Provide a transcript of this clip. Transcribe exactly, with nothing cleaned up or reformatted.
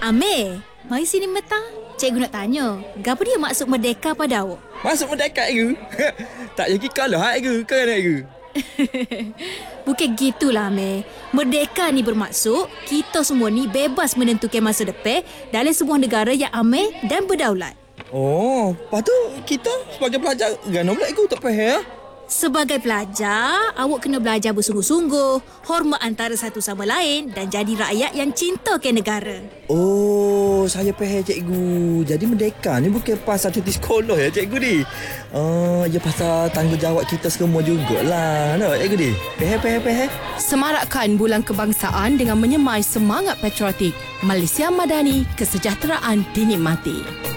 Amir, mari sini Meta. Cikgu nak tanya, gapo dia maksud merdeka pada awak? Masuk mendekat ke? Tak jadi kalah ke? Kan ke? Bukan gitulah Amir. Merdeka ni bermaksud kita semua ni bebas menentukan masa depan dalam sebuah negara yang aman dan berdaulat. Oh, lepas tu kita sebagai pelajar gana pula ikut tak faham? Sebagai pelajar, awak kena belajar bersungguh-sungguh, hormat antara satu sama lain dan jadi rakyat yang cinta ke negara. Oh, saya faham cikgu. Jadi merdeka ni bukan pasal cuti sekolah ya cikgu ni. Oh, ya pasal tanggungjawab kita semua jugalah. Nak cikgu ni? Faham, faham, faham. Semarakkan Bulan Kebangsaan dengan menyemai semangat patriotik. Malaysia Madani, kesejahteraan dinikmati.